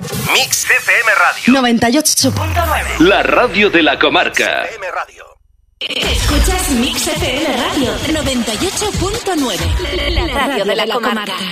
Mix FM Radio 98.9. La radio de la comarca. FM Radio. Escuchas Mix FM Radio 98.9. La radio de la comarca.